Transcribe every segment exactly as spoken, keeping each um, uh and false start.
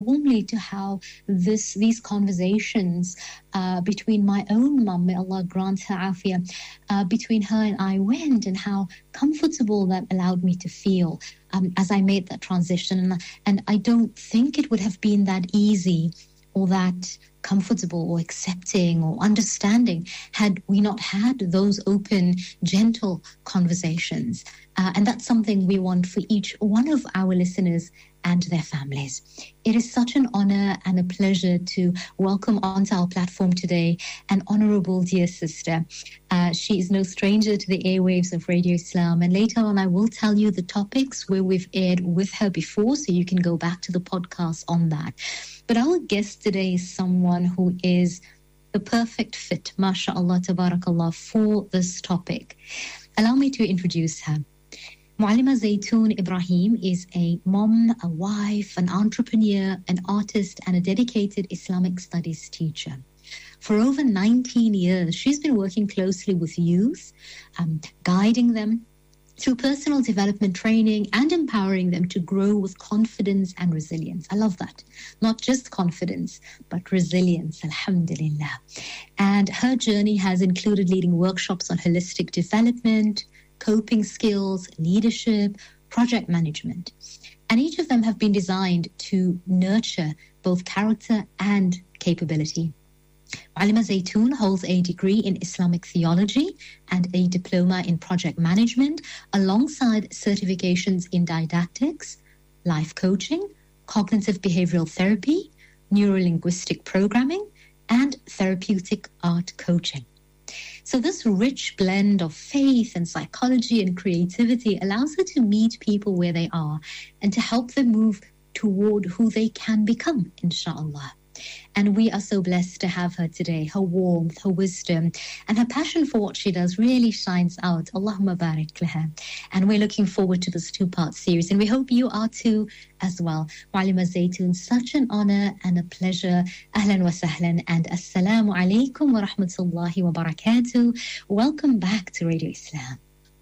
warmly to how this these conversations uh, between my own mum, may Allah grant her afia, uh, between her and I went, and how comfortable that allowed me to feel um, as I made that transition. And, and I don't think it would have been that easy or that comfortable or accepting or understanding had we not had those open, gentle conversations. Uh, and that's something we want for each one of our listeners and their families. It is such an honor and a pleasure to welcome onto our platform today an honorable dear sister. Uh, she is no stranger to the airwaves of Radio Islam, and later on I will tell you the topics where we've aired with her before, so you can go back to the podcast on that. But our guest today is someone who is the perfect fit, mashallah, tabarakallah, for this topic. Allow me to introduce her. Muallima Zaytoon Ibrahim is a mom, a wife, an entrepreneur, an artist, and a dedicated Islamic studies teacher. For over nineteen years, she's been working closely with youth, um, guiding them through personal development training and empowering them to grow with confidence and resilience. I love that. Not just confidence, but resilience, alhamdulillah. And her journey has included leading workshops on holistic development, coping skills, leadership, project management. And each of them have been designed to nurture both character and capability. Muallima Zaytoon holds a degree in Islamic theology and a diploma in project management, alongside certifications in didactics, life coaching, cognitive behavioral therapy, neurolinguistic programming, and therapeutic art coaching. So this rich blend of faith and psychology and creativity allows her to meet people where they are and to help them move toward who they can become, inshallah. And we are so blessed to have her today. Her warmth, her wisdom, and her passion for what she does really shines out. Allahumma barik laha. And we're looking forward to this two-part series, and we hope you are too as well. Muallima Zaytoon, such an honor and a pleasure. Ahlan wa sahlan, and assalamu alaikum wa rahmatullahi wa barakatuh. Welcome back to Radio Islam.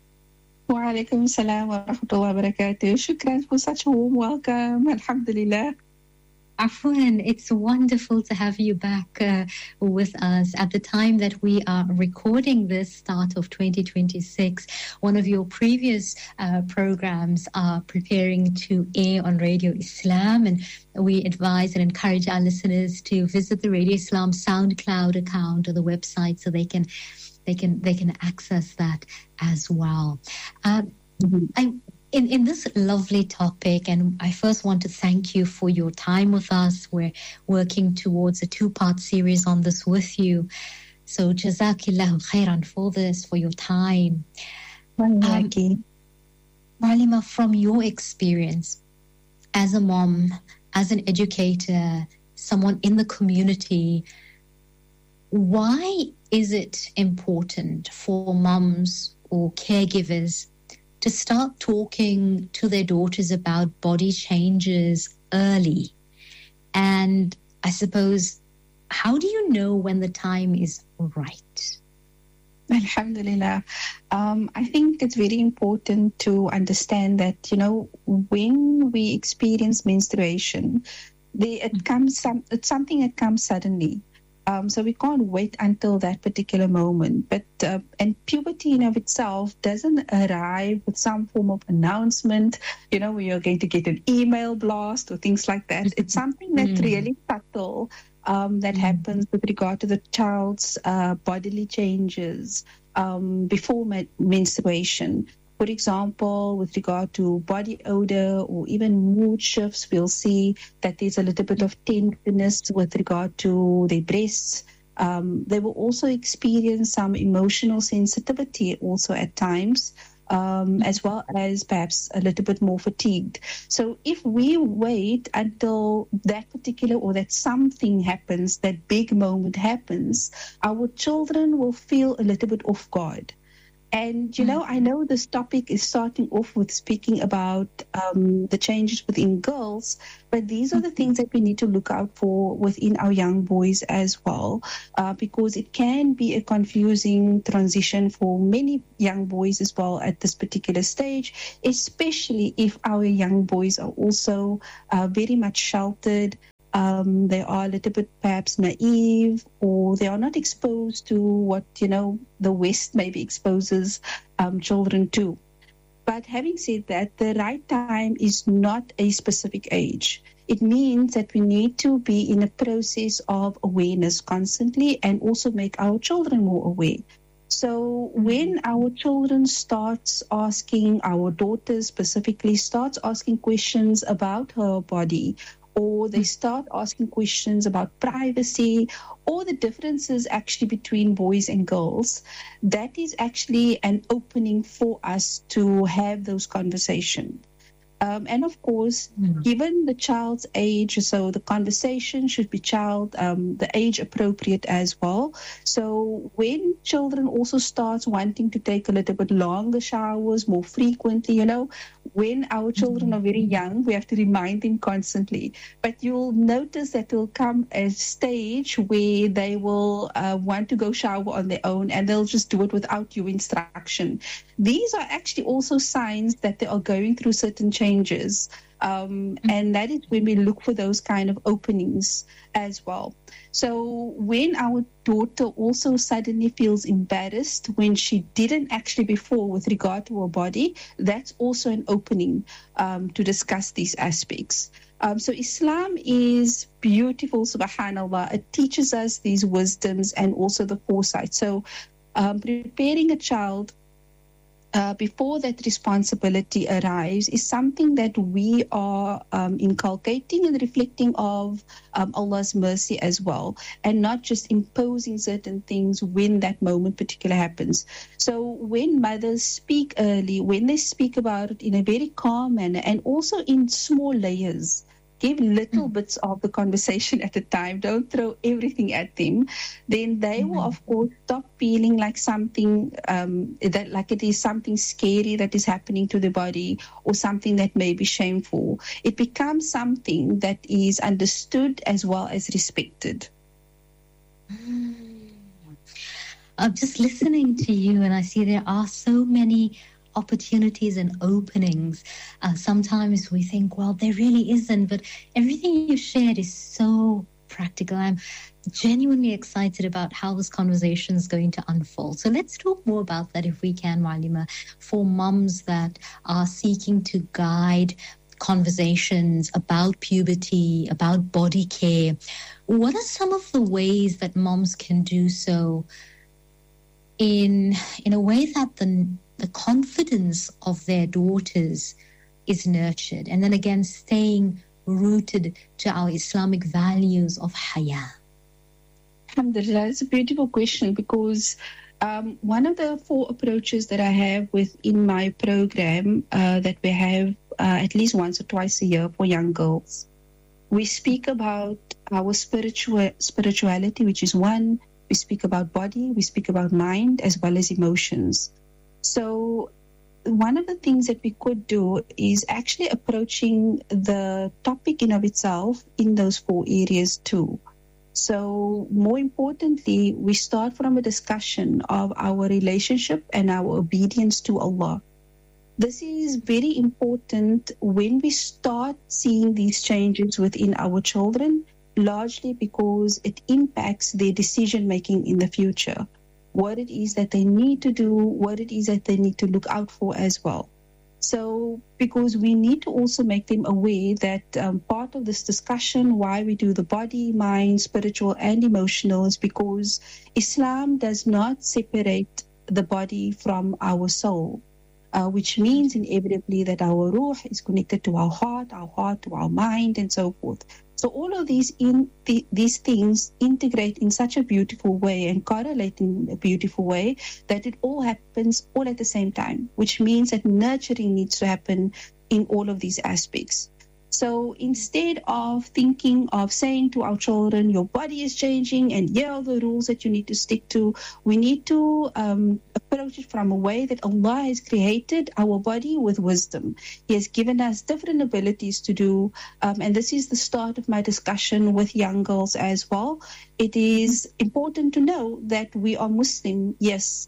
Wa alaikum salam wa rahmatullahi wa barakatuh. Shukran for such a warm welcome. Alhamdulillah. Afwan, it's wonderful to have you back uh, with us at the time that we are recording this start of twenty twenty-six. One of your previous uh, programs are preparing to air on Radio Islam, and we advise and encourage our listeners to visit the Radio Islam SoundCloud account or the website so they can they can they can access that as well. Uh, mm-hmm. I In, in this lovely topic, and I first want to thank you for your time with us. We're working towards a two-part series on this with you. So Jazakillahu khairan for this, for your time. Um, Muallima, from your experience as a mom, as an educator, someone in the community, why is it important for mums or caregivers to start talking to their daughters about body changes early? And I suppose, how do you know when the time is right? Alhamdulillah. Um, I think it's very important to understand that, you know, when we experience menstruation, they, it comes some, it's something that comes suddenly. Um, so we can't wait until that particular moment. But uh, and puberty in of itself doesn't arrive with some form of announcement, you know, where you're going to get an email blast or things like that. It's something that's mm. really subtle um, that mm. happens with regard to the child's uh, bodily changes um, before me- menstruation. For example, with regard to body odor or even mood shifts, we'll see that there's a little bit of tenderness with regard to their breasts. Um, they will also experience some emotional sensitivity also at times, um, as well as perhaps a little bit more fatigued. So if we wait until that particular or that something happens, that big moment happens, our children will feel a little bit off guard. And, you know, I know this topic is starting off with speaking about um, the changes within girls, but these are the things that we need to look out for within our young boys as well, uh, because it can be a confusing transition for many young boys as well at this particular stage, especially if our young boys are also uh, very much sheltered Um, they are a little bit perhaps naive, or they are not exposed to what, you know, the West maybe exposes um, children to. But having said that, the right time is not a specific age. It means that we need to be in a process of awareness constantly and also make our children more aware. So when our children starts asking, our daughters specifically starts asking questions about her body, or they start asking questions about privacy, or the differences actually between boys and girls, that is actually an opening for us to have those conversations. Um, and of course, mm. given the child's age, so the conversation should be child, um, the age appropriate as well. So when children also start wanting to take a little bit longer showers, more frequently, you know, when our children are very young, we have to remind them constantly. But you'll notice that there will come a stage where they will uh, want to go shower on their own, and they'll just do it without your instruction. These are actually also signs that they are going through certain changes. Um, and that is when we look for those kind of openings as well. So when our daughter also suddenly feels embarrassed when she didn't actually before with regard to her body, that's also an opening um, to discuss these aspects. Um, so Islam is beautiful, subhanAllah. It teaches us these wisdoms and also the foresight. So um, preparing a child Uh, before that responsibility arrives is something that we are um, inculcating and reflecting of um, Allah's mercy as well, and not just imposing certain things when that moment particular happens. So when mothers speak early, when they speak about it in a very calm manner and also in small layers, give little mm. bits of the conversation at a time, don't throw everything at them, then they mm-hmm. will, of course, stop feeling like something, um, that like it is something scary that is happening to the body or something that may be shameful. It becomes something that is understood as well as respected. Mm. I'm just listening to you, and I see there are so many opportunities and openings. Uh, sometimes we think, well, there really isn't, but everything you shared is so practical. I'm genuinely excited about how this conversation is going to unfold. So let's talk more about that if we can, Muallima, for mums that are seeking to guide conversations about puberty, about body care. What are some of the ways that moms can do so in in a way that the the confidence of their daughters is nurtured, and then again staying rooted to our Islamic values of haya? Alhamdulillah, it's a beautiful question, because um, one of the four approaches that I have within my program uh, that we have uh, at least once or twice a year for young girls, we speak about our spiritual spirituality, which is one. We speak about body, we speak about mind, as well as emotions. So one of the things that we could do is actually approaching the topic in of itself in those four areas too. So more importantly, we start from a discussion of our relationship and our obedience to Allah. This is very important when we start seeing these changes within our children, largely because it impacts their decision making in the future. What it is that they need to do, what it is that they need to look out for as well. So, because we need to also make them aware that um, part of this discussion, why we do the body, mind, spiritual and emotional, is because Islam does not separate the body from our soul, uh, which means inevitably that our ruh is connected to our heart, our heart to our mind, and so forth. So all of these in the, these things integrate in such a beautiful way and correlate in a beautiful way that it all happens all at the same time, which means that nurturing needs to happen in all of these aspects. So instead of thinking of saying to our children, your body is changing and here are the rules that you need to stick to, we need to um, approach it from a way that Allah has created our body with wisdom. He has given us different abilities to do, um, and this is the start of my discussion with young girls as well. It is important to know that we are Muslim, yes,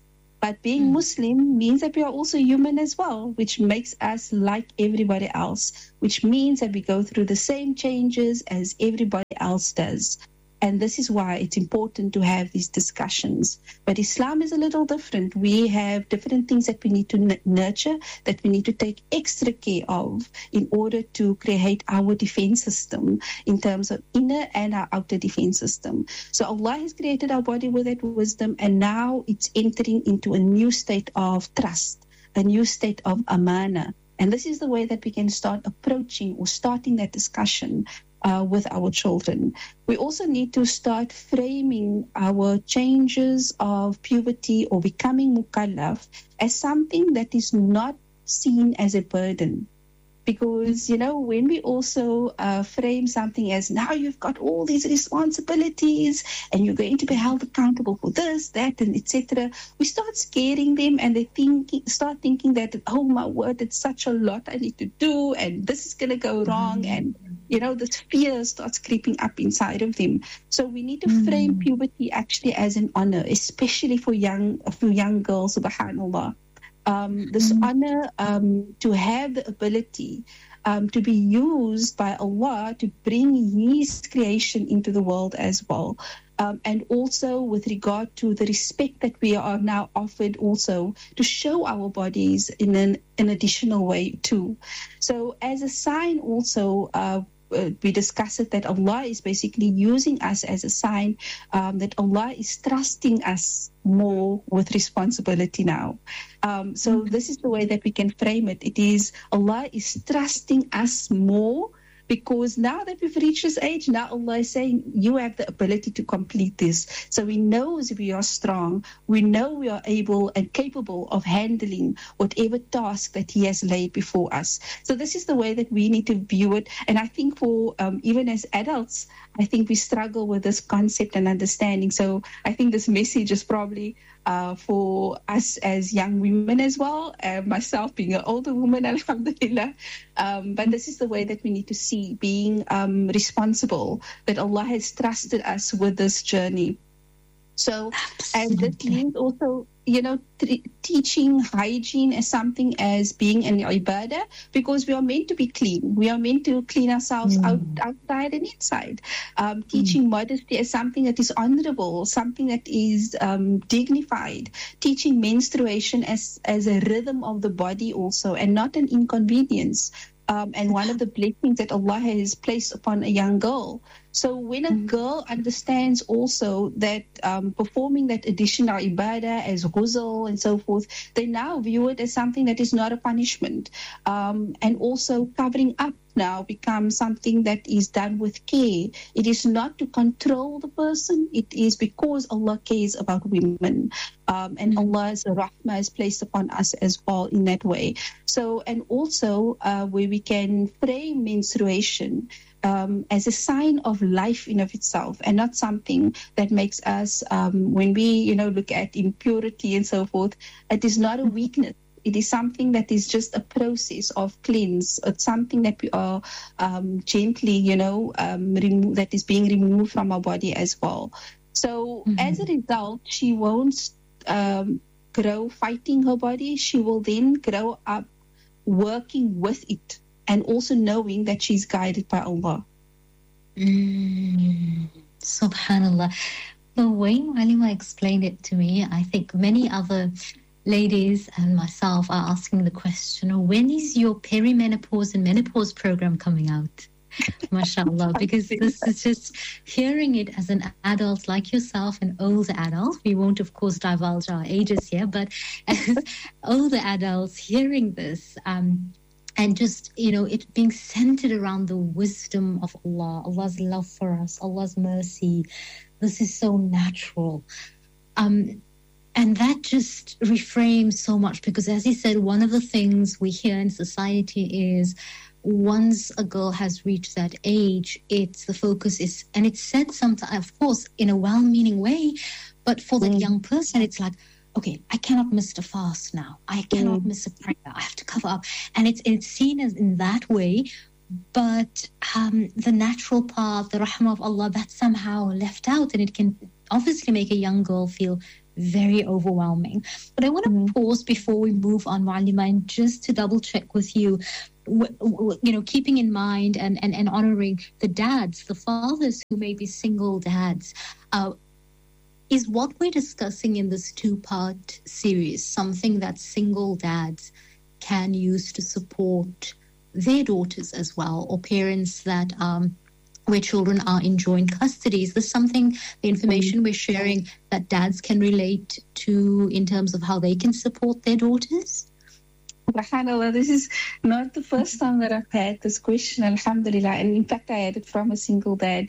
But being Muslim means that we are also human as well, which makes us like everybody else, which means that we go through the same changes as everybody else does. And this is why it's important to have these discussions. But Islam is a little different. We have different things that we need to n- nurture, that we need to take extra care of in order to create our defense system in terms of inner and our outer defense system. So Allah has created our body with that wisdom, and now it's entering into a new state of trust, a new state of amana. And this is the way that we can start approaching or starting that discussion Uh, with our children. We also need to start framing our changes of puberty or becoming mukallaf as something that is not seen as a burden. Because, you know, when we also uh, frame something as now you've got all these responsibilities and you're going to be held accountable for this, that, and et cetera, we start scaring them, and they think, start thinking that, oh my word, it's such a lot I need to do, and this is going to go wrong, mm-hmm. and you know, this fear starts creeping up inside of them. So we need to mm-hmm. frame puberty actually as an honor, especially for young for young girls, subhanAllah. Um, this mm-hmm. honor um, to have the ability um, to be used by Allah to bring His creation into the world as well. Um, and also with regard to the respect that we are now offered also to show our bodies in an, an additional way too. So as a sign also, uh, Uh, we discuss it that Allah is basically using us as a sign um, that Allah is trusting us more with responsibility now. Um, so mm-hmm. this is the way that we can frame it. It is Allah is trusting us more, because now that we've reached this age, now Allah is saying, you have the ability to complete this. So He knows we are strong. We know we are able and capable of handling whatever task that He has laid before us. So this is the way that we need to view it. And I think for um, even as adults, I think we struggle with this concept and understanding. So I think this message is probably Uh, for us as young women as well, uh, myself being an older woman, alhamdulillah. Um, but this is the way that we need to see being um, responsible, that Allah has trusted us with this journey. So, Absolutely. And this means also, you know, t- teaching hygiene as something as being an ibadah, because we are meant to be clean. We are meant to clean ourselves mm. out, outside and inside. Um, teaching mm. modesty as something that is honorable, something that is um, dignified. Teaching menstruation as, as a rhythm of the body also, and not an inconvenience. Um, and one of the blessings that Allah has placed upon a young girl. So when a girl understands also that um, performing that additional ibadah as ghusl and so forth, they now view it as something that is not a punishment. Um, and also covering up now becomes something that is done with care. It is not to control the person. It is because Allah cares about women. Um, and Allah's rahmah is placed upon us as well in that way. So, and also uh, where we can frame menstruation Um, as a sign of life in of itself, and not something that makes us, um, when we, you know, look at impurity and so forth, it is not a weakness. It is something that is just a process of cleanse. It's something that we are um, gently, you know, um, remo- that is being removed from our body as well. So mm-hmm. as a result, she won't um, grow fighting her body. She will then grow up working with it, and also knowing that she's guided by Allah. Mm, Subhanallah. The way Malima explained it to me, I think many other ladies and myself are asking the question, when is your perimenopause and menopause program coming out? MashaAllah, because this is just hearing it as an adult like yourself, an older adult. We won't, of course, divulge our ages here, but as older adults hearing this, um, and just, you know, it being centered around the wisdom of Allah, Allah's love for us, Allah's mercy. This is so natural. Um, and that just reframes so much, because as he said, one of the things we hear in society is once a girl has reached that age, it's the focus is, and it's said sometimes, of course, in a well-meaning way, but for that young person, it's like, okay, I cannot miss the fast now. I cannot mm. miss a prayer. I have to cover up. And it's it's seen as in that way. But um, the natural path, the rahmah of Allah, that's somehow left out. And it can obviously make a young girl feel very overwhelming. But I want to mm-hmm. pause before we move on, Muallima, and just to double check with you, w- w- you know, keeping in mind and, and, and honoring the dads, the fathers who may be single dads, uh, is what we're discussing in this two-part series something that single dads can use to support their daughters as well, or parents that um, where children are in joint custody? Is this something, the information we're sharing, that dads can relate to in terms of how they can support their daughters? Alhamdulillah, this is not the first time that I've had this question, alhamdulillah. And in fact, I had it from a single dad,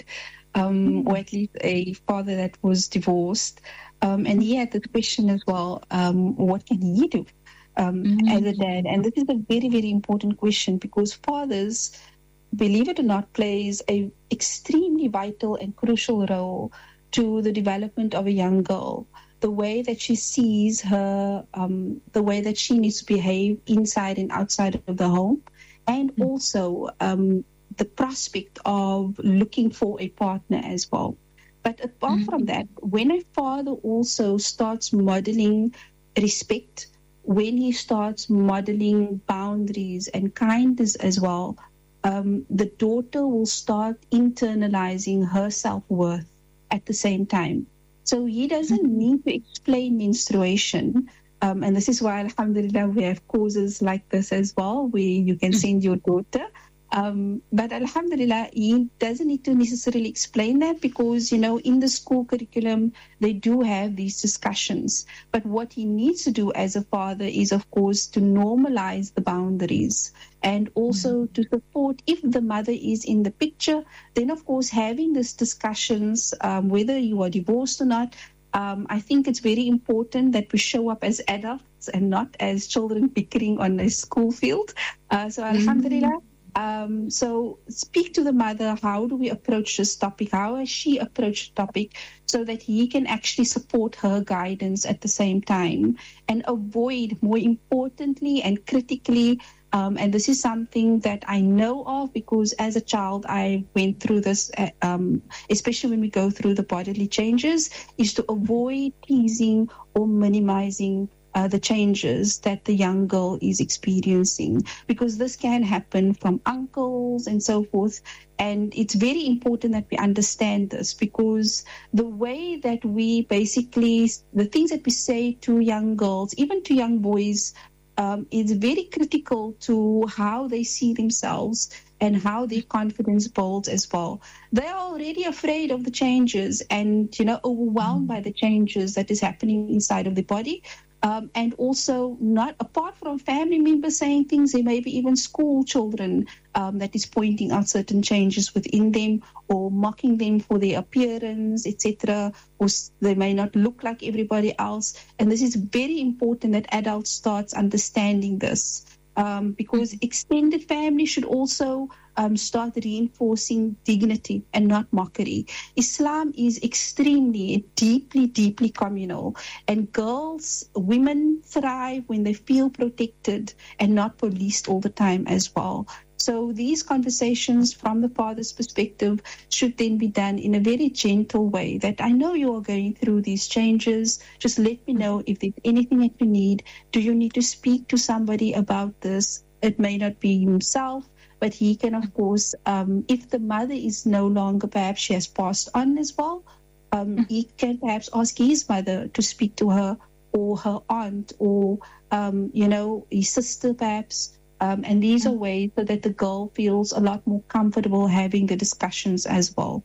um, or at least a father that was divorced. Um, and he had this question as well, um, what can he do um, mm-hmm. as a dad? And this is a very, very important question, because fathers, believe it or not, plays a extremely vital and crucial role to the development of a young girl. The way that she sees her, um, the way that she needs to behave inside and outside of the home, and mm-hmm. also um, the prospect of looking for a partner as well. But apart mm-hmm. from that, when a father also starts modeling respect, when he starts modeling boundaries and kindness as well, Um, the daughter will start internalizing her self-worth at the same time. So he doesn't need to explain menstruation. Um, and this is why, alhamdulillah, we have courses like this as well, where you can send your daughter. Um, but alhamdulillah, he doesn't need to necessarily explain that, because, you know, in the school curriculum, they do have these discussions. But what he needs to do as a father is, of course, to normalize the boundaries, and also mm-hmm. to support, if the mother is in the picture, then, of course, having these discussions, um, whether you are divorced or not, um, I think it's very important that we show up as adults and not as children bickering on a school field. Uh, so, mm-hmm. alhamdulillah. Um, so speak to the mother. How do we approach this topic? How has she approached the topic, so that he can actually support her guidance at the same time, and avoid, more importantly and critically, um, and this is something that I know of, because as a child I went through this, uh, um, especially when we go through the bodily changes, is to avoid teasing or minimizing Uh, the changes that the young girl is experiencing, because this can happen from uncles and so forth. And it's very important that we understand this, because the way that we basically, the things that we say to young girls, even to young boys, um, is very critical to how they see themselves and how their confidence builds as well. They are already afraid of the changes and, you know, overwhelmed by the changes that is happening inside of the body. Um, and also, not apart from family members saying things, there may be even school children um, that is pointing out certain changes within them, or mocking them for their appearance, et cetera. Or they may not look like everybody else. And this is very important that adults start understanding this. Um, because extended family should also um, start reinforcing dignity and not mockery. Islam is extremely, deeply, deeply communal. And girls, women thrive when they feel protected and not policed all the time as well. So these conversations from the father's perspective should then be done in a very gentle way, that I know you are going through these changes. Just let me know if there's anything that you need. Do you need to speak to somebody about this? It may not be himself, but he can, of course, um, if the mother is no longer, perhaps she has passed on as well, um, he can perhaps ask his mother to speak to her, or her aunt, or, um, you know, his sister perhaps. Um, and these are ways so that the girl feels a lot more comfortable having the discussions as well.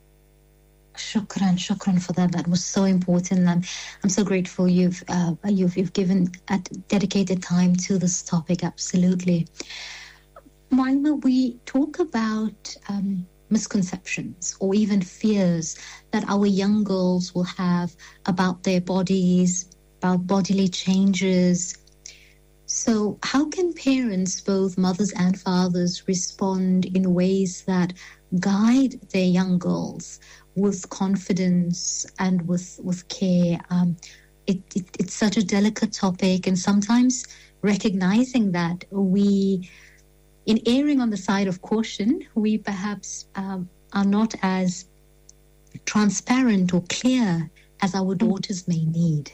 Shukran, shukran for that. That was so important, and I'm so grateful you've uh, you've you've given a dedicated time to this topic. Absolutely, Muallima, we talk about um, misconceptions or even fears that our young girls will have about their bodies, about bodily changes. So how can parents, both mothers and fathers, respond in ways that guide their young girls with confidence and with, with care? Um, it, it, it's such a delicate topic, and sometimes recognizing that we, in erring on the side of caution, we perhaps um, are not as transparent or clear as our daughters may need.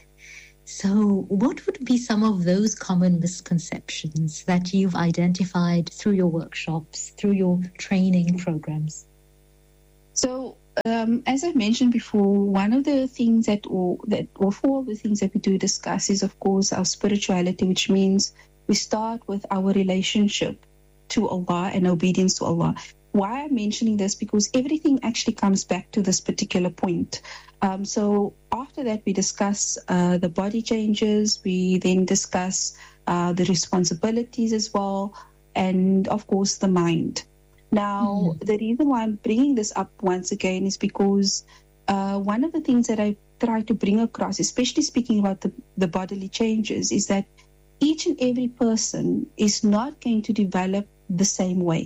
So what would be some of those common misconceptions that you've identified through your workshops, through your training programs? So, um, as I mentioned before, one of the things that, or that, or four of the things that we do discuss is, of course, our spirituality, which means we start with our relationship to Allah and obedience to Allah. Why I'm mentioning this? Because everything actually comes back to this particular point. Um, so after that, we discuss uh, the body changes. We then discuss uh, the responsibilities as well, and of course the mind. Now, mm-hmm. the reason why I'm bringing this up once again is because uh, one of the things that I try to bring across, especially speaking about the, the bodily changes, is that each and every person is not going to develop the same way.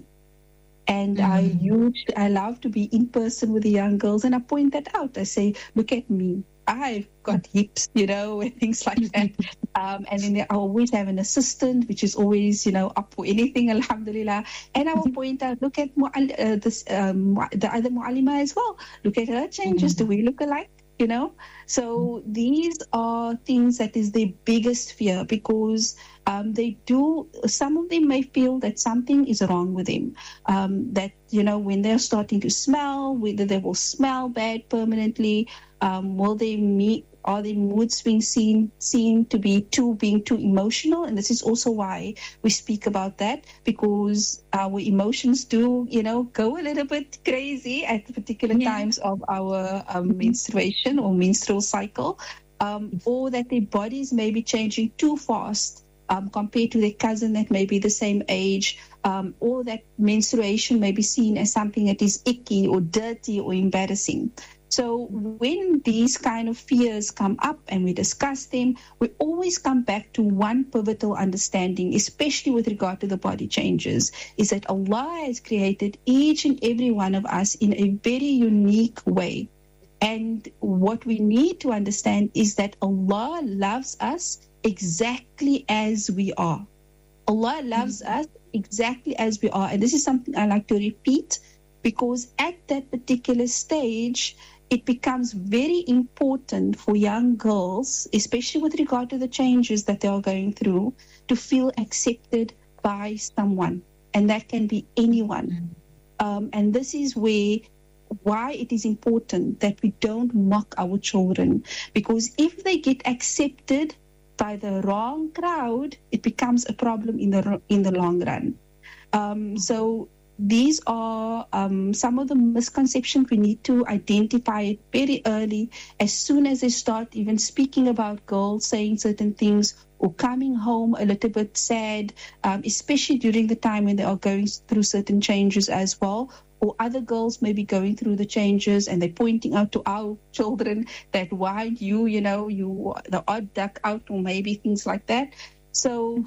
And mm-hmm. I usually, I love to be in person with the young girls, and I point that out. I say, look at me. I've got hips, you know, and things like that. Um, and then I always have an assistant, which is always, you know, up for anything, alhamdulillah. And I will point out, look at uh, this, um, the other mu'alima as well. Look at her changes. Mm-hmm. Do we look alike? You know, so these are things that is their biggest fear, because um, they do, some of them may feel that something is wrong with them, um, that, you know, when they're starting to smell, whether they will smell bad permanently, um, will they meet, are the mood swings seen, seen to be too, being too emotional? And this is also why we speak about that, because our emotions do, you know, go a little bit crazy at particular yeah. times of our um, menstruation or menstrual cycle, um, or that their bodies may be changing too fast um, compared to their cousin that may be the same age, um, or that menstruation may be seen as something that is icky or dirty or embarrassing. So when these kind of fears come up and we discuss them, we always come back to one pivotal understanding, especially with regard to the body changes, is that Allah has created each and every one of us in a very unique way. And what we need to understand is that Allah loves us exactly as we are. Allah loves mm-hmm. us exactly as we are. And this is something I like to repeat, because at that particular stage, it becomes very important for young girls, especially with regard to the changes that they are going through, to feel accepted by someone. And that can be anyone. Um, and this is where, why it is important that we don't mock our children. Because if they get accepted by the wrong crowd, it becomes a problem in the in the long run. Um, so these are um, some of the misconceptions we need to identify it very early, as soon as they start even speaking about girls saying certain things or coming home a little bit sad, um, especially during the time when they are going through certain changes as well, or other girls may be going through the changes and they're pointing out to our children that why you, you know, you the odd duck out, or maybe things like that. So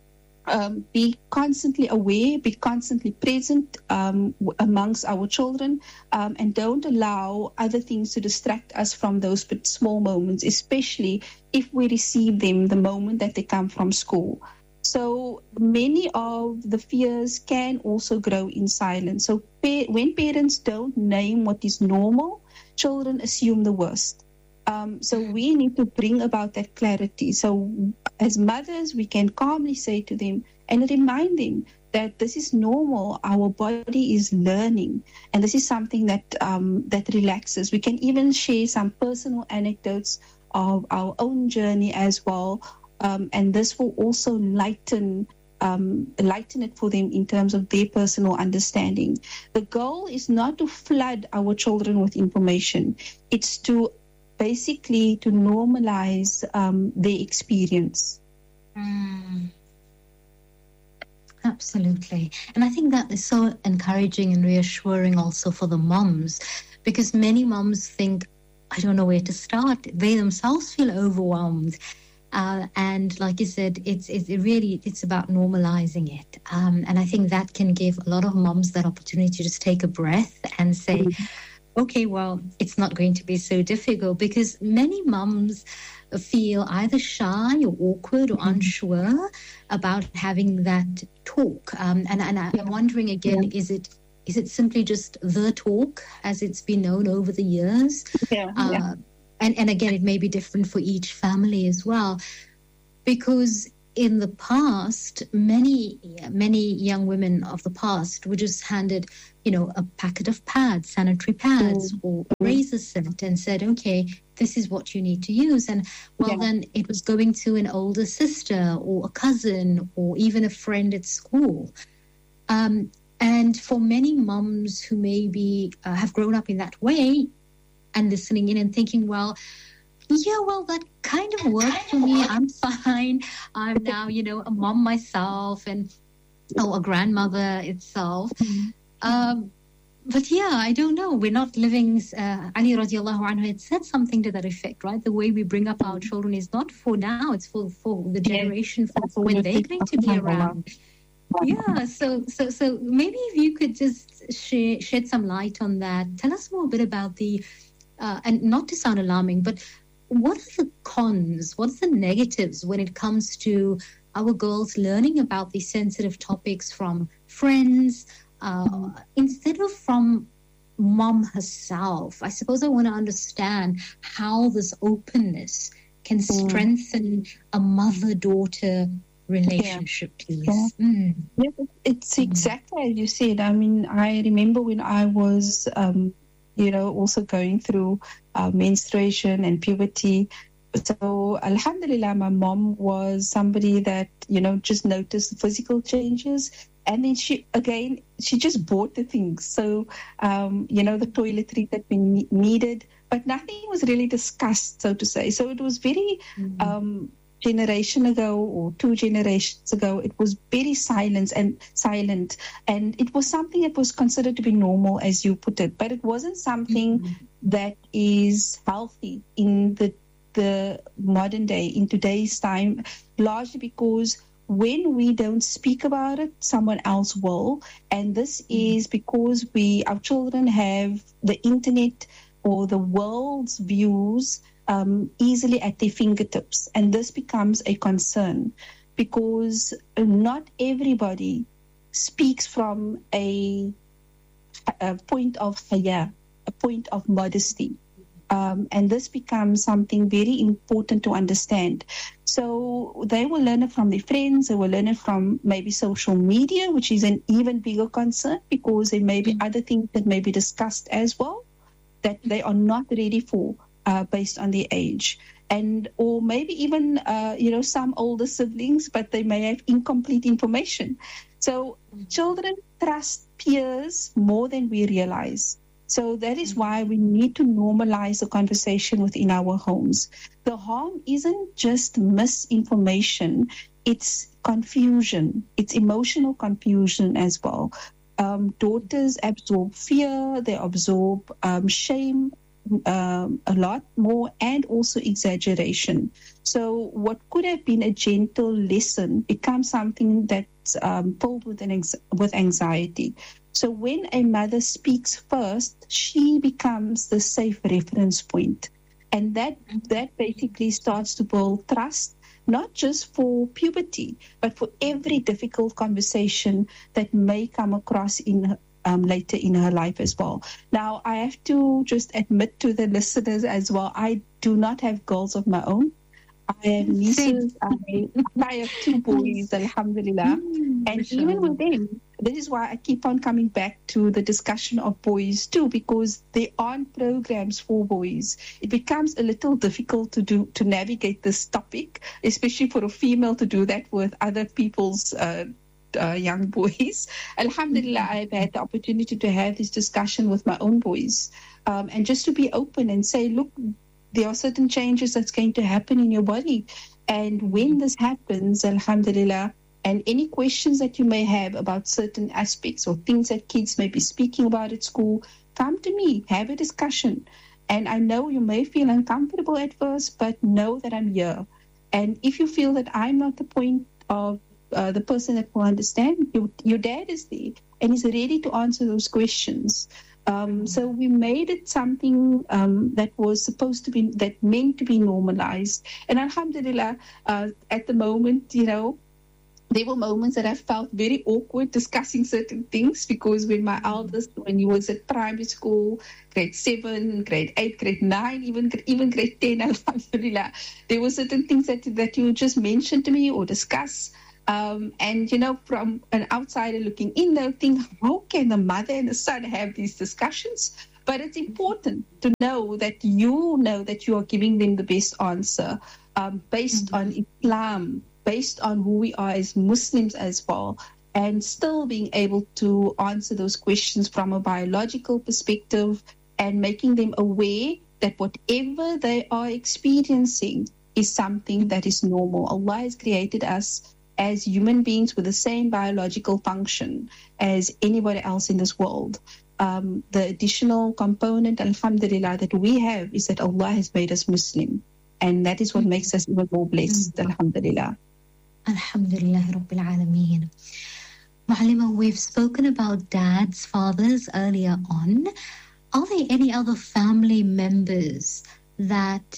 Um, be constantly aware, be constantly present um, amongst our children, um, and don't allow other things to distract us from those small moments, especially if we receive them the moment that they come from school. So many of the fears can also grow in silence. So pa- when parents don't name what is normal, children assume the worst. Um, so we need to bring about that clarity. So as mothers, we can calmly say to them and remind them that this is normal. Our body is learning, and this is something that um, that relaxes. We can even share some personal anecdotes of our own journey as well, um, and this will also lighten um, lighten it for them in terms of their personal understanding. The goal is not to flood our children with information. It's to basically to normalize um, their experience. Mm. Absolutely. And I think that is so encouraging and reassuring also for the moms, because many moms think, I don't know where to start. They themselves feel overwhelmed. Uh, and like you said, it's, it's it really, it's about normalizing it. Um, and I think that can give a lot of moms that opportunity to just take a breath and say, mm-hmm. okay, well, it's not going to be so difficult, because many mums feel either shy or awkward or mm-hmm. unsure about having that talk. Um, and and I'm wondering again, yeah. is it is it simply just the talk as it's been known over the years? Yeah, uh, yeah. and, and again, it may be different for each family as well, because in the past, many, many young women of the past were just handed, you know, a packet of pads, sanitary pads, mm. or a razor set, and said, okay, this is what you need to use. And well, yeah. then it was going to an older sister or a cousin or even a friend at school. Um, and for many mums who maybe uh, have grown up in that way and listening in and thinking, well, yeah, well, that kind of worked for me. I'm fine. I'm now, you know, a mom myself and oh, a grandmother itself. Mm-hmm. Um, but yeah, I don't know. We're not living, uh, Ali radiallahu anhu had said something to that effect, right? The way we bring up our children is not for now, it's for, for the generation, for, for when they're going to be around. Yeah, so so so maybe if you could just share, shed some light on that. Tell us more a bit about the, uh, and not to sound alarming, but what are the cons, what's the negatives when it comes to our girls learning about these sensitive topics from friends, uh, instead of from mom herself? I suppose I want to understand how this openness can strengthen a mother-daughter relationship, yeah. please. Yeah. Mm. Yeah, it's exactly as you said. I mean, I remember when I was, um, you know, also going through uh, menstruation and puberty. So, alhamdulillah, my mom was somebody that, you know, just noticed the physical changes. And then she, again, she just bought the things. So, um, you know, the toiletries that we ne- needed, but nothing was really discussed, so to say. So it was very... Mm-hmm. Um, generation ago or two generations ago, it was very silent and silent, and it was something that was considered to be normal, as you put it, but it wasn't something mm-hmm. that is healthy in the the modern day, in today's time, largely because when we don't speak about it, someone else will, and this mm-hmm. is because we our children have the internet or the world's views Um, easily at their fingertips. And this becomes a concern because not everybody speaks from a, a point of haya, a point of modesty. Um, and this becomes something very important to understand. So they will learn it from their friends, they will learn it from maybe social media, which is an even bigger concern because there may be other things that may be discussed as well that they are not ready for. Uh, based on their age, and or maybe even uh, you know some older siblings, but they may have incomplete information. So children trust peers more than we realize. So that is why we need to normalize the conversation within our homes. The harm isn't just misinformation; it's confusion. It's emotional confusion as well. Um, daughters absorb fear; they absorb um, shame. Um, a lot more, and also exaggeration. So what could have been a gentle lesson becomes something that's um, filled with an ex- with anxiety. So when a mother speaks first, she becomes the safe reference point, and that that basically starts to build trust, not just for puberty, but for every difficult conversation that may come across in Um, later in her life as well. Now, I have to just admit to the listeners as well, I do not have girls of my own. I have nieces. I, I have two boys, alhamdulillah. Mm, and sure. Even with them, this is why I keep on coming back to the discussion of boys too, because there aren't programs for boys. It becomes a little difficult to do to navigate this topic, especially for a female to do that with other people's uh, Uh, young boys. Alhamdulillah, I've had the opportunity to have this discussion with my own boys, um, and just to be open and say, look, there are certain changes that's going to happen in your body, and when this happens, alhamdulillah, and any questions that you may have about certain aspects or things that kids may be speaking about at school, come to me, have a discussion. And I know you may feel uncomfortable at first, but know that I'm here. And if you feel that I'm not the point of Uh, the person that will understand, you, your dad is there and is ready to answer those questions. Um, so we made it something um, that was supposed to be, that meant to be normalized. And alhamdulillah, uh, at the moment, you know, there were moments that I felt very awkward discussing certain things, because when my eldest, when he was at primary school, grade seven, grade eight, grade nine, even even grade ten, alhamdulillah, there were certain things that that you just mentioned to me or discuss. Um, and, you know, from an outsider looking in, they'll think, how can the mother and the son have these discussions? But it's important to know that you know that you are giving them the best answer um, based mm-hmm. on Islam, based on who we are as Muslims as well, and still being able to answer those questions from a biological perspective and making them aware that whatever they are experiencing is something that is normal. Allah has created us as human beings with the same biological function as anybody else in this world. Um, the additional component, alhamdulillah, that we have is that Allah has made us Muslim. And that is what makes us even more blessed, alhamdulillah. Alhamdulillah Rabbil Alameen. Ma'alima, we've spoken about dads, fathers earlier on. Are there any other family members that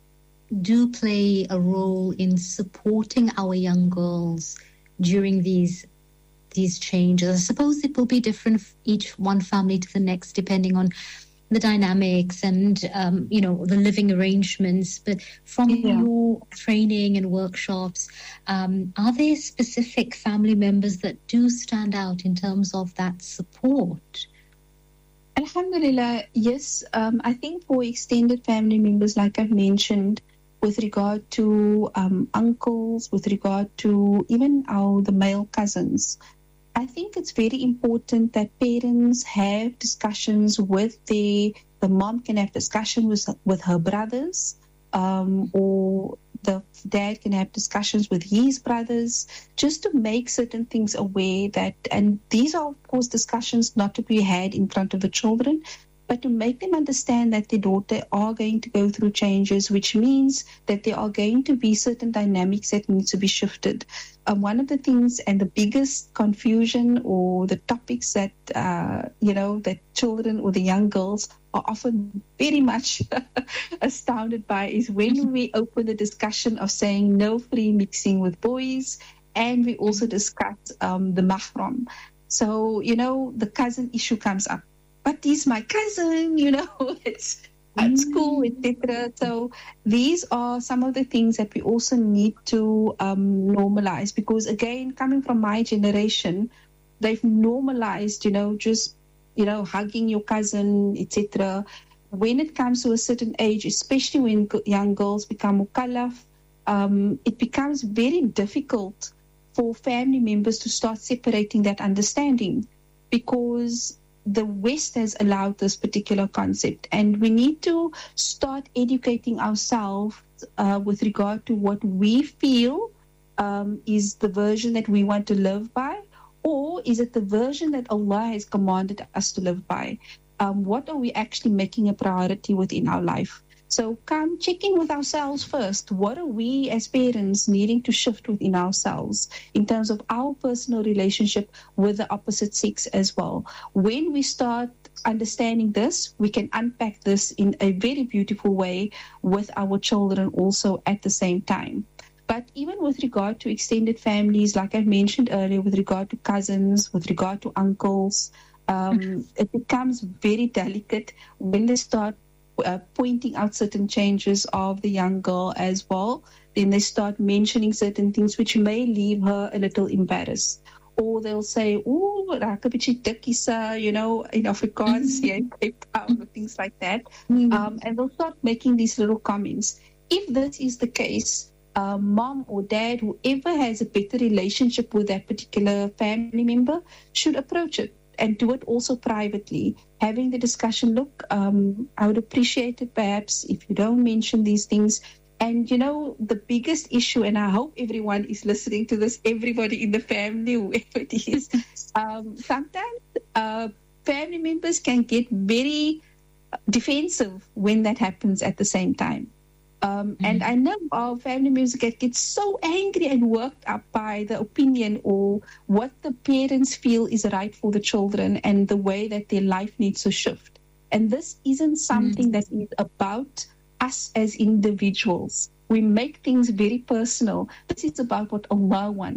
do play a role in supporting our young girls during these these changes? I suppose it will be different each one family to the next, depending on the dynamics and um, you know, the living arrangements. But from yeah. your training and workshops, um, are there specific family members that do stand out in terms of that support? Alhamdulillah, yes. Um, I think for extended family members, like I've mentioned, with regard to um, uncles, with regard to even our the male cousins, I think it's very important that parents have discussions with the the mom can have discussion with with her brothers, um, or the dad can have discussions with his brothers, just to make certain things aware that, and these are of course discussions not to be had in front of the children, but to make them understand that their daughter are going to go through changes, which means that there are going to be certain dynamics that need to be shifted. Um, one of the things and the biggest confusion or the topics that, uh, you know, that children or the young girls are often very much astounded by is when we open the discussion of saying no free mixing with boys, and we also discuss um, the mahram. So, you know, the cousin issue comes up. But he's my cousin, you know, it's at mm. school, et cetera. So these are some of the things that we also need to um, normalize, because again, coming from my generation, they've normalized, you know, just, you know, hugging your cousin, et cetera. When it comes to a certain age, especially when young girls become mukallaf, um, it becomes very difficult for family members to start separating that understanding, because the West has allowed this particular concept, and we need to start educating ourselves uh, with regard to what we feel um, is the version that we want to live by, or is it the version that Allah has commanded us to live by? Um, what are we actually making a priority within our life? So come check in with ourselves first. What are we as parents needing to shift within ourselves in terms of our personal relationship with the opposite sex as well? When we start understanding this, we can unpack this in a very beautiful way with our children also at the same time. But even with regard to extended families, like I mentioned earlier, with regard to cousins, with regard to uncles, um, it becomes very delicate when they start Uh, pointing out certain changes of the young girl as well. Then they start mentioning certain things which may leave her a little embarrassed. Or they'll say, oh, raak 'n bietjie dik hierse, you know, in Afrikaans, yeah, in Cape Town, things like that. Mm-hmm. Um, and they'll start making these little comments. If this is the case, uh, mom or dad, whoever has a better relationship with that particular family member, should approach it and do it also privately, having the discussion, look, um, I would appreciate it perhaps if you don't mention these things. And, you know, the biggest issue, and I hope everyone is listening to this, everybody in the family, whoever it is, um, sometimes uh, family members can get very defensive when that happens at the same time. Um, mm-hmm. And I know our family members get, get so angry and worked up by the opinion or what the parents feel is right for the children and the way that their life needs to shift. And this isn't something mm-hmm. that is about us as individuals. We make things very personal. This is about what Allah wants.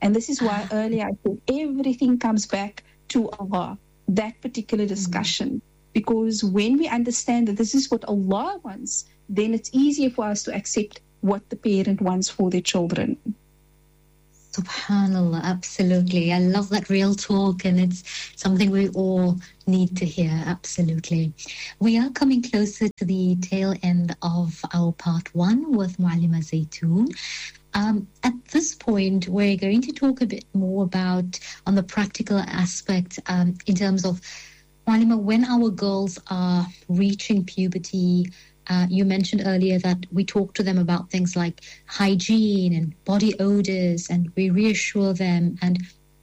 And this is why earlier I said everything comes back to Allah, that particular discussion. Mm-hmm. Because when we understand that this is what Allah wants, then it's easier for us to accept what the parent wants for their children. SubhanAllah, absolutely. I love that real talk, and it's something we all need to hear, absolutely. We are coming closer to the tail end of our part one with Muallima Zaytoon. Um, at this point, we're going to talk a bit more about on the practical aspect um, in terms of, Muallima, when our girls are reaching puberty. Uh, you mentioned earlier that we talk to them about things like hygiene and body odors, and we reassure them. And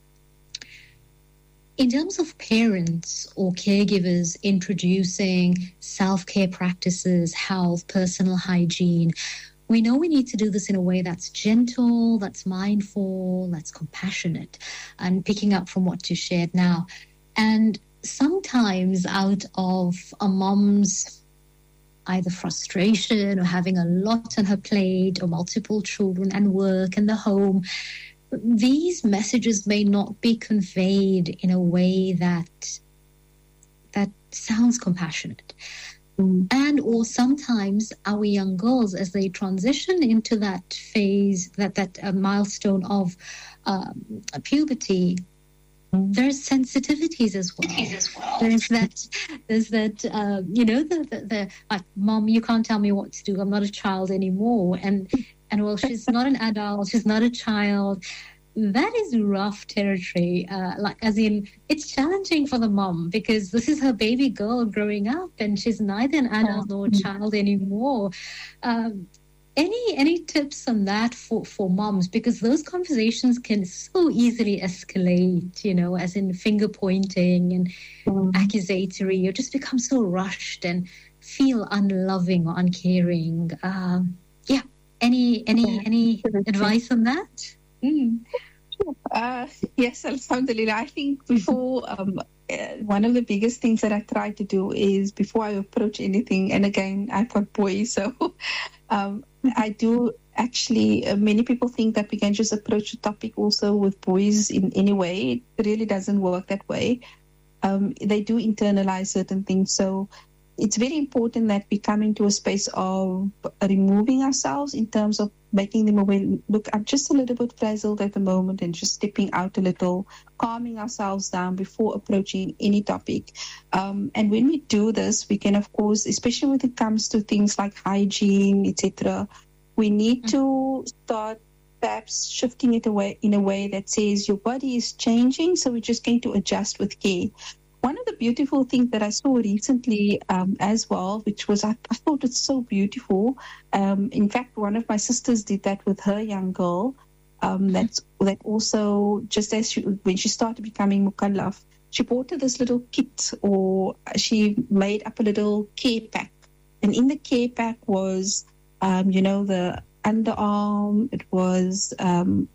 in terms of parents or caregivers introducing self-care practices, health, personal hygiene, we know we need to do this in a way that's gentle, that's mindful, that's compassionate, and picking up from what you shared now. And sometimes out of a mom's either frustration or having a lot on her plate or multiple children and work and the home, these messages may not be conveyed in a way that that sounds compassionate. Mm. And or sometimes our young girls, as they transition into that phase, that, that uh, milestone of um, puberty, there's sensitivities as well. As well. There's that, there's that, uh, you know, the, the, the like, Mom, you can't tell me what to do. I'm not a child anymore. And, and well, she's not an adult. She's not a child. That is rough territory. Uh, like, as in, it's challenging for the mom because this is her baby girl growing up, and she's neither an adult nor a child anymore. Um, Any any tips on that for, for moms? Because those conversations can so easily escalate, you know, as in finger pointing and mm. accusatory, or just become so rushed and feel unloving or uncaring. Um, yeah. Any any yeah. any advice on that? Mm. Uh, yes, alhamdulillah. I think before um, uh, one of the biggest things that I try to do is before I approach anything, and again, I've got boys, so um, I do actually, uh, many people think that we can just approach the topic also with boys in any way. It really doesn't work that way. Um, they do internalize certain things. So it's very important that we come into a space of removing ourselves in terms of making them aware, look, I'm just a little bit frazzled at the moment, and just stepping out a little, calming ourselves down before approaching any topic. Um, and when we do this, we can, of course, especially when it comes to things like hygiene, et cetera, we need to start perhaps shifting it away in a way that says your body is changing, so we're just going to adjust with care. One of the beautiful things that I saw recently um, as well, which was, I, I thought it's so beautiful. Um, in fact, one of my sisters did that with her young girl. Um, that's, that also, just as she, when she started becoming mukallaf, she bought her this little kit, or she made up a little care pack. And in the care pack was, um, you know, the underarm, it was um,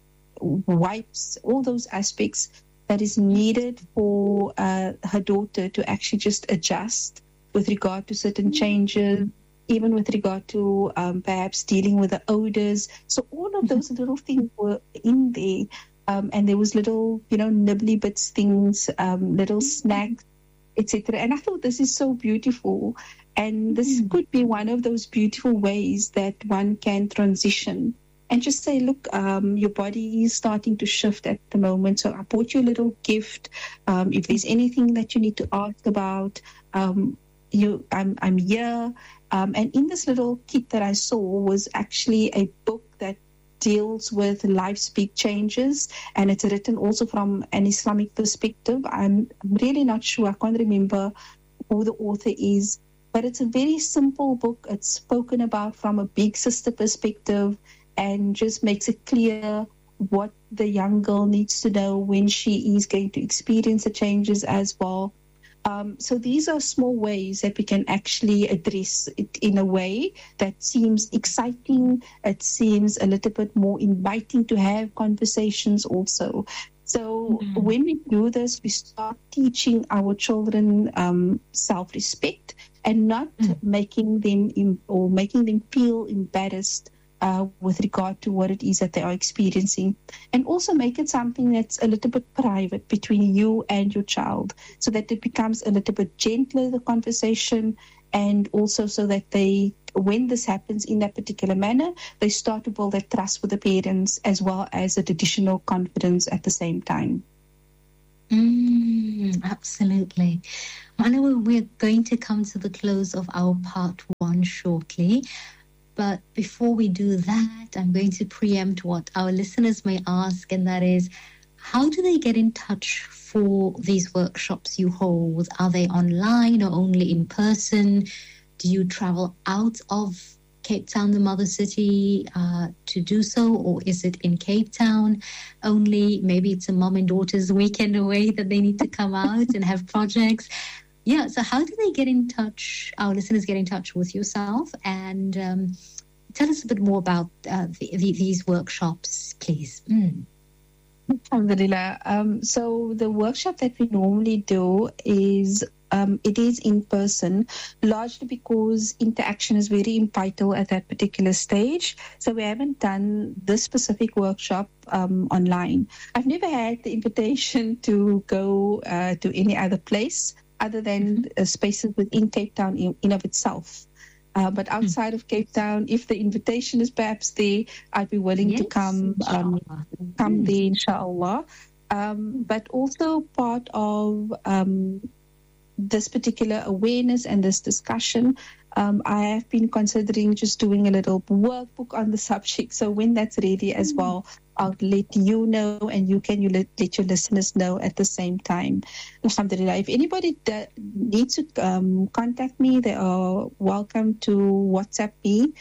wipes, all those aspects that is needed for uh, her daughter to actually just adjust with regard to certain changes, even with regard to um, perhaps dealing with the odors. So all of those little things were in there. Um, and there was little, you know, nibbly bits things, um, little snacks, et cetera. And I thought this is so beautiful. And this could be one of those beautiful ways that one can transition and just say, look, um, your body is starting to shift at the moment. So I bought you a little gift. Um, if there's anything that you need to ask about, um, you, I'm, I'm here. Um, and in this little kit that I saw was actually a book that deals with life speed changes. And it's written also from an Islamic perspective. I'm really not sure. I can't remember who the author is. But it's a very simple book. It's spoken about from a big sister perspective, and just makes it clear what the young girl needs to know when she is going to experience the changes as well. Um, so these are small ways that we can actually address it in a way that seems exciting. It seems a little bit more inviting to have conversations also. So mm-hmm. when we do this, we start teaching our children um, self-respect and not mm-hmm. making them im- or making them feel embarrassed uh, with regard to what it is that they are experiencing. And also make it something that's a little bit private between you and your child, so that it becomes a little bit gentler, the conversation, and also so that they, when this happens in that particular manner, they start to build that trust with the parents as well as that additional confidence at the same time. Mm, absolutely. Manu, we're going to come to the close of our part one shortly. But before we do that, I'm going to preempt what our listeners may ask, and that is, how do they get in touch for these workshops you hold? Are they online or only in person? Do you travel out of Cape Town, the mother city, uh, to do so? Or is it in Cape Town only? Maybe it's a mom and daughter's weekend away that they need to come out and have projects. Yeah, so how do they get in touch, our listeners get in touch with yourself? And um, tell us a bit more about uh, the, the, these workshops, please. Mm. Alhamdulillah. Um, so the workshop that we normally do is, um, it is in person, largely because interaction is very vital at that particular stage. So we haven't done this specific workshop um, online. I've never had the invitation to go uh, to any other place other than uh, spaces within Cape Town in, in of itself. Uh, but outside mm. of Cape Town, if the invitation is perhaps there, I'd be willing yes, to come um, come mm. there, inshallah. Um, but also part of um, this particular awareness and this discussion, um, I have been considering just doing a little workbook on the subject. So when that's ready as mm. well, I'll let you know, and you can you let, let your listeners know at the same time. Alhamdulillah. If anybody da- needs to um, contact me, they are welcome to WhatsApp me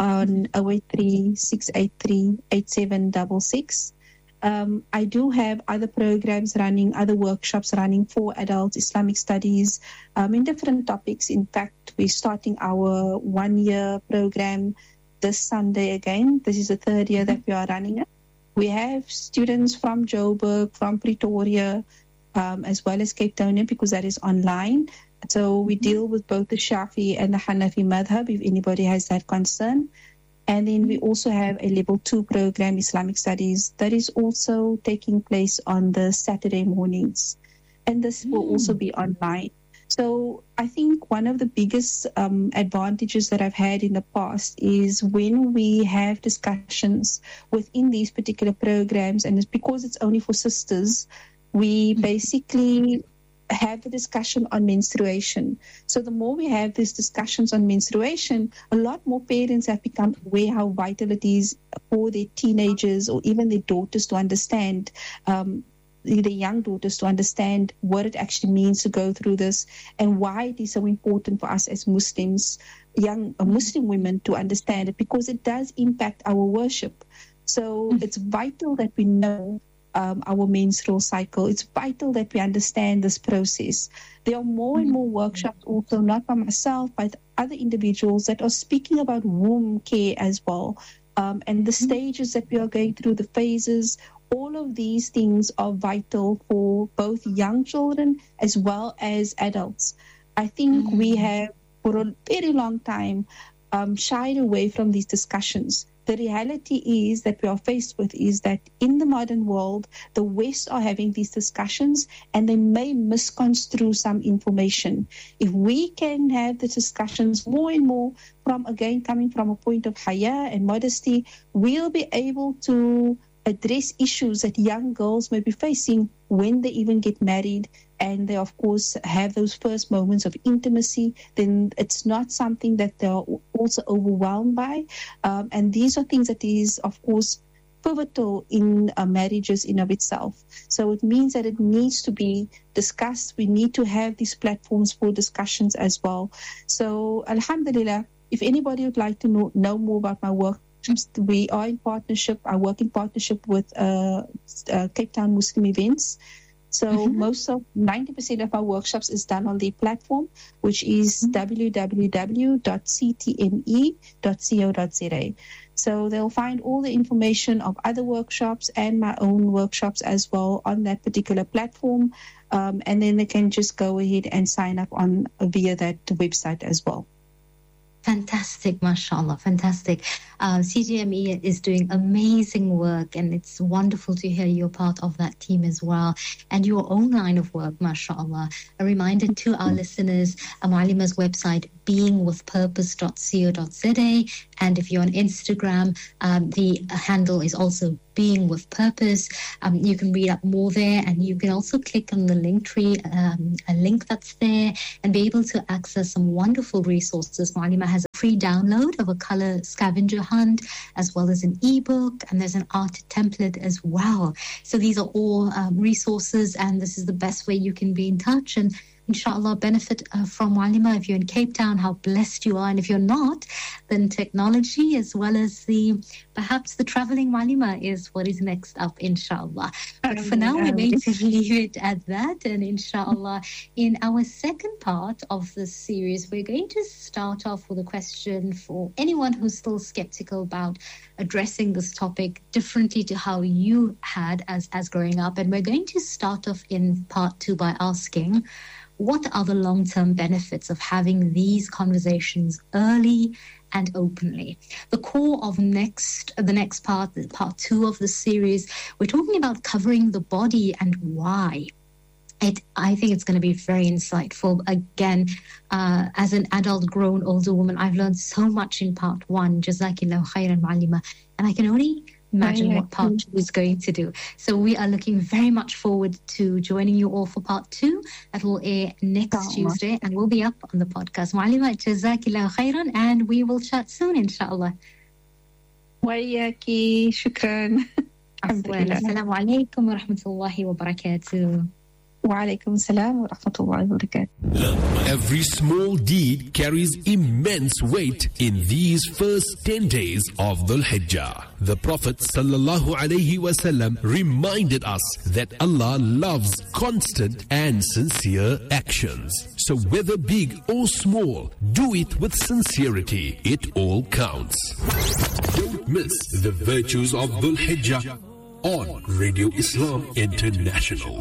on zero eight three, six eight three, eight seven six six. Um, I do have other programs running, other workshops running for adults, Islamic studies, um, in different topics. In fact, we're starting our one-year program this Sunday again. This is the third year that we are running it. We have students from Joburg, from Pretoria, um, as well as Cape Town, because that is online. So we deal with both the Shafi and the Hanafi madhab, if anybody has that concern. And then we also have a level two program, Islamic studies, that is also taking place on the Saturday mornings. And this mm. will also be online. So I think one of the biggest um, advantages that I've had in the past is when we have discussions within these particular programs, and it's because it's only for sisters, we basically have the discussion on menstruation. So the more we have these discussions on menstruation, a lot more parents have become aware how vital it is for their teenagers or even their daughters to understand um, the young daughters to understand what it actually means to go through this and why it is so important for us as Muslims, young uh, Muslim women, to understand it, because it does impact our worship. So mm-hmm. it's vital that we know um, our menstrual cycle. It's vital that we understand this process. There are more mm-hmm. and more workshops also, not by myself, but other individuals that are speaking about womb care as well, um, and the mm-hmm. stages that we are going through, the phases. All of these things are vital for both young children as well as adults. I think mm-hmm. we have, for a very long time, um, shied away from these discussions. The reality is that we are faced with is that in the modern world, the West are having these discussions and they may misconstrue some information. If we can have the discussions more and more from, again, coming from a point of haya and modesty, we'll be able to address issues that young girls may be facing when they even get married and they, of course, have those first moments of intimacy. Then it's not something that they're also overwhelmed by. Um, and these are things that is, of course, pivotal in uh, marriages in of itself. So it means that it needs to be discussed. We need to have these platforms for discussions as well. So, alhamdulillah, if anybody would like to know, know more about my work, we are in partnership, I work in partnership with uh, uh, Cape Town Muslim Events. So mm-hmm. most of, ninety percent of our workshops is done on the platform, which is mm-hmm. w w w dot c t m e dot co dot z a. So they'll find all the information of other workshops and my own workshops as well on that particular platform. Um, and then they can just go ahead and sign up on via that website as well. Fantastic, mashallah, fantastic. Uh, C G M E is doing amazing work, and it's wonderful to hear you're part of that team as well, and your own line of work, mashallah. A reminder to our listeners, Muallima's website, being with purpose dot co dot za, and if you're on Instagram, um, the handle is also Being with Purpose. Um, you can read up more there, and you can also click on the link tree, um, a link that's there, and be able to access some wonderful resources. Muallima has a free download of a color scavenger hunt, as well as an ebook, and there's an art template as well. So these are all um, resources, and this is the best way you can be in touch and inshallah benefit uh, from Muallima. If you're in Cape Town, how blessed you are. And if you're not, then technology as well as the perhaps the traveling Muallima is what is next up, inshallah. But for now, we're going to leave it at that. And inshallah, in our second part of this series, we're going to start off with a question for anyone who's still skeptical about addressing this topic differently to how you had as, as growing up. And we're going to start off in part two by asking, what are the long-term benefits of having these conversations early and openly? The core of next, the next part, part two of the series, we're talking about covering the body and why. It, I think it's going to be very insightful. Again, uh, as an adult, grown, older woman, I've learned so much in part one. Jazakillahu khairan, Muallima. And I can only imagine what part two is going to do. So we are looking very much forward to joining you all for part two. That will air next Tuesday and will be up on the podcast. Muallima, Jazakillahu khairan, and we will chat soon, inshallah. Waiyaki, shukran. Assalamu alaikum wa rahmatullahi wa barakatuh. Every small deed carries immense weight in these first ten days of Dhul Hijjah. The Prophet sallallahu alaihi wasallam reminded us that Allah loves constant and sincere actions. So whether big or small, do it with sincerity. It all counts. Don't miss the virtues of Dhul Hijjah on Radio Islam International.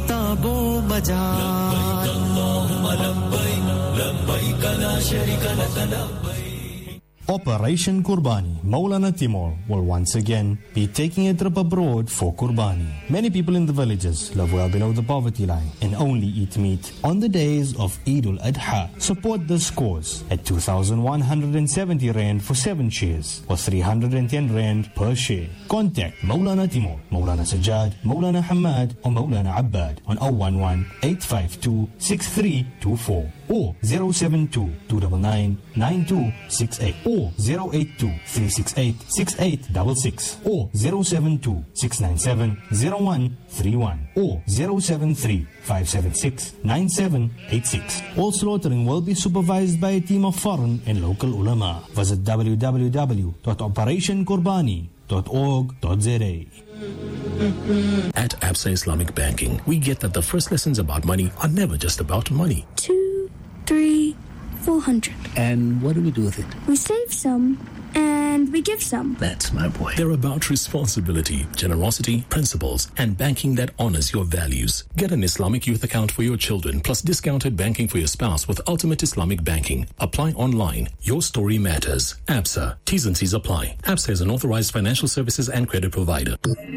Operation Qurbani, Maulana Timur will once again be taking a trip abroad for Qurbani. Many people in the villages live well below the poverty line and only eat meat on the days of Eid al-Adha. Support this cause at two thousand one hundred seventy rand for seven shares or three hundred ten rand per share. Contact Maulana Timur, Maulana Sajjad, Maulana Hamad or Maulana Abbad on zero one one, eight five two, six three two four or zero seven two, two nine nine, nine two six eight or zero eight two, three six eight, six eight six six or zero seven two, six nine seven, zero one three one or zero seven three, five seven six, nine seven eight six. All slaughtering will be supervised by a team of foreign and local ulama. Visit w w w dot operation qurbani dot org dot z a. At Absa Islamic Banking, we get that the first lessons about money are never just about money. Two, three, four hundred. And what do we do with it? We save some and we give some. That's my boy. They're about responsibility, generosity, principles, and banking that honors your values. Get an Islamic youth account for your children, plus discounted banking for your spouse with Ultimate Islamic Banking. Apply online. Your story matters. Absa. T's and C's apply. Absa is an authorized financial services and credit provider.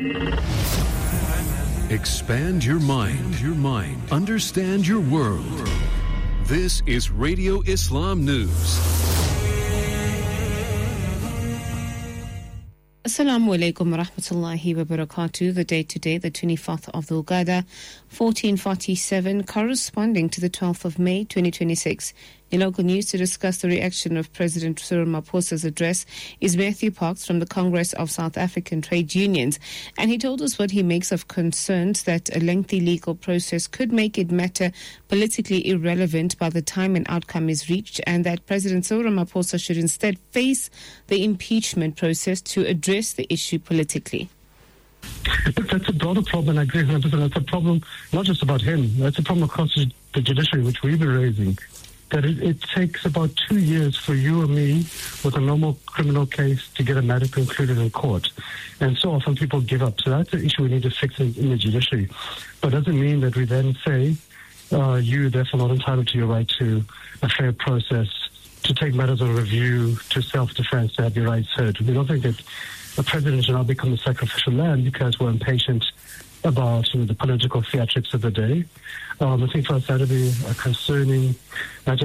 Expand your mind. Your mind. Understand your world. This is Radio Islam News. Assalamu alaikum wa rahmatullahi wa barakatuh. The date today, the twenty-fourth of Dhul Qa'dah, fourteen forty-seven, corresponding to the twelfth of May, twenty twenty-six. In local news, to discuss the reaction of President Cyril Ramaphosa's address is Matthew Parks from the Congress of South African Trade Unions. And he told us what he makes of concerns that a lengthy legal process could make it matter politically irrelevant by the time an outcome is reached, and that President Cyril Ramaphosa should instead face the impeachment process to address the issue politically. That's a broader problem. I agree one hundred percent. That's a problem not just about him. That's a problem across the judiciary, which we've been raising. That it, it takes about two years for you or me with a normal criminal case to get a matter concluded in court. And so often people give up. So that's an issue we need to fix in, in the judiciary. But it doesn't mean that we then say, uh, you therefore not entitled to your right to a fair process to take matters on review, to self-defense, to have your rights heard. We don't think that a president should now become a sacrificial lamb because we're impatient about you know, the political theatrics of the day. Um, I think for us that would be a concerning matter.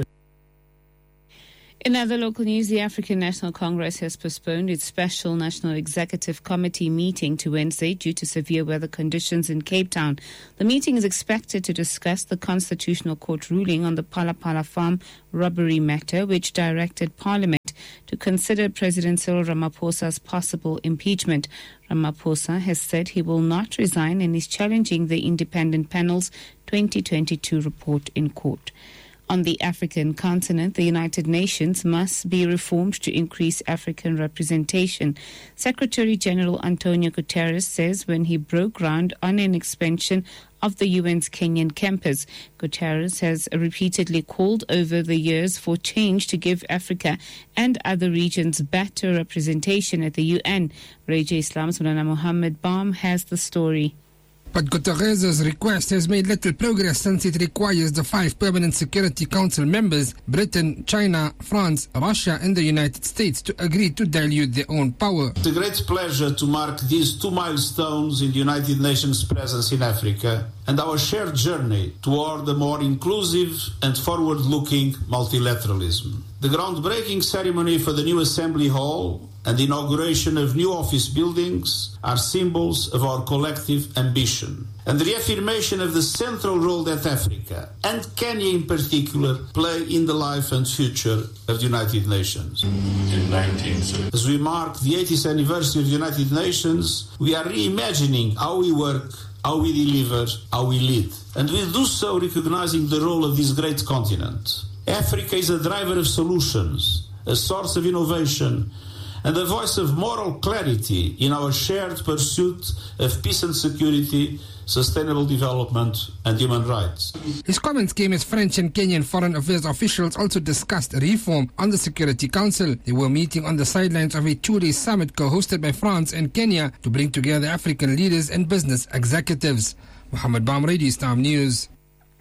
In other local news, the African National Congress has postponed its special National Executive Committee meeting to Wednesday due to severe weather conditions in Cape Town. The meeting is expected to discuss the Constitutional Court ruling on the Phala Phala Farm robbery matter, which directed Parliament to consider President Cyril Ramaphosa's possible impeachment. Ramaphosa has said he will not resign and is challenging the independent panel's twenty twenty-two report in court. On the African continent, the United Nations must be reformed to increase African representation. Secretary General Antonio Guterres says when he broke ground on an expansion of the U N's Kenyan campus. Guterres has repeatedly called over the years for change to give Africa and other regions better representation at the U N. Radio Islam's Mulana Mohammed Baum has the story. But Guterres' request has made little progress since it requires the five permanent Security Council members, Britain, China, France, Russia and the United States, to agree to dilute their own power. It's a great pleasure to mark these two milestones in the United Nations' presence in Africa and our shared journey toward a more inclusive and forward-looking multilateralism. The groundbreaking ceremony for the new Assembly Hall and the inauguration of new office buildings are symbols of our collective ambition and the reaffirmation of the central role that Africa, and Kenya in particular, play in the life and future of the United Nations. In nineteen seventy As we mark the eightieth anniversary of the United Nations, we are reimagining how we work, how we deliver, how we lead. And we do so recognizing the role of this great continent. Africa is a driver of solutions, a source of innovation, and a voice of moral clarity in our shared pursuit of peace and security, sustainable development and human rights. His comments came as French and Kenyan foreign affairs officials also discussed reform on the Security Council. They were meeting on the sidelines of a two-day summit co-hosted by France and Kenya to bring together African leaders and business executives. Mohammed Baum, Radio Islam News.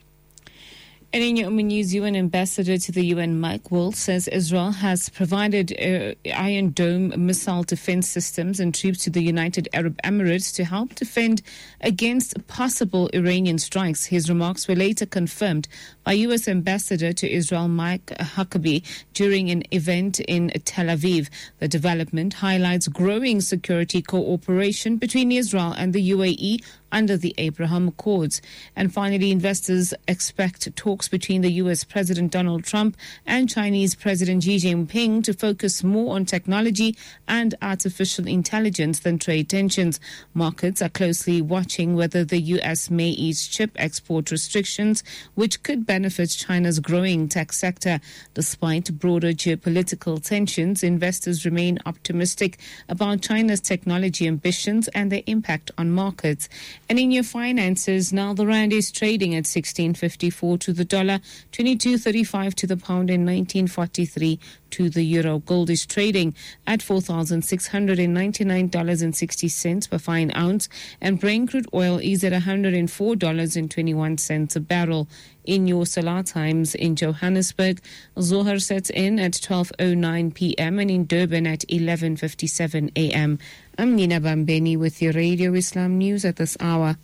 And in your news, U N Ambassador to the U N, Mike Waltz, says Israel has provided uh, Iron Dome missile defense systems and troops to the United Arab Emirates to help defend against possible Iranian strikes. His remarks were later confirmed by U S Ambassador to Israel, Mike Huckabee, during an event in Tel Aviv. The development highlights growing security cooperation between Israel and the U A E under the Abraham Accords. And finally, investors expect talks between the U S President Donald Trump and Chinese President Xi Jinping to focus more on technology and artificial intelligence than trade tensions. Markets are closely watching whether the U S may ease chip export restrictions, which could benefit China's growing tech sector. Despite broader geopolitical tensions, investors remain optimistic about China's technology ambitions and their impact on markets. And in your finances, now the rand is trading at sixteen fifty-four to the dollar, twenty-two thirty-five to the pound, and nineteen forty-three to the euro. Gold is trading at four thousand six hundred ninety-nine dollars and sixty cents per fine ounce, and Brent crude oil is at one hundred four dollars and twenty-one cents a barrel. In your Salah times in Johannesburg, Zohar sets in at twelve oh nine p.m. and in Durban at eleven fifty-seven a.m. I'm Nina Bambeni with your Radio Islam News at this hour.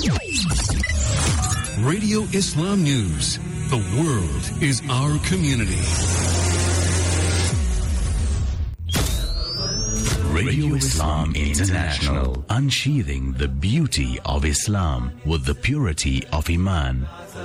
Radio Islam News. The world is our community. Radio Islam International, unsheathing the beauty of Islam with the purity of Iman.